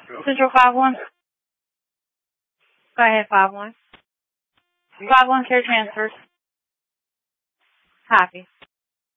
Central 5-1. Go ahead, 5-1. 5-1 care transfers. Copy.